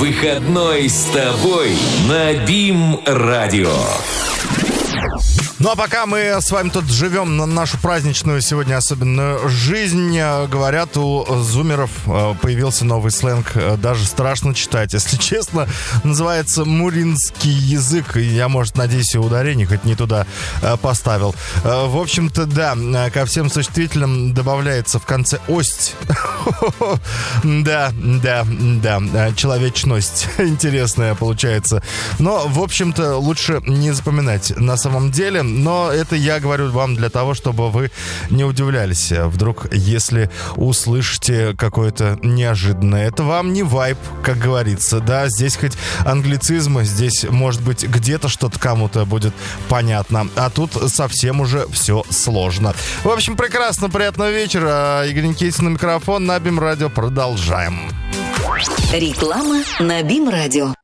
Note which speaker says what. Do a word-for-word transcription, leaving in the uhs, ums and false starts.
Speaker 1: Выходной с тобой на БИМ-радио.
Speaker 2: Ну а пока мы с вами тут живем на нашу праздничную сегодня особенную жизнь, говорят, у зумеров появился новый сленг, даже страшно читать, если честно, называется муринский язык. Я, может, надеюсь, и ударение хоть не туда поставил. В общем-то, да, ко всем существительным добавляется в конце ость. Да, да, да, человечность интересная получается. Но, в общем-то, лучше не запоминать на самом деле. Но это я говорю вам для того, чтобы вы не удивлялись. Вдруг, если услышите какое-то неожиданное. Это вам не вайб, как говорится. Да, здесь хоть англицизмы, здесь, может быть, где-то что-то кому-то будет понятно. А тут совсем уже все сложно. В общем, прекрасно, приятного вечера. Игорь Никитин на микрофон. На БИМ-радио продолжаем.
Speaker 3: Реклама на БИМ-радио.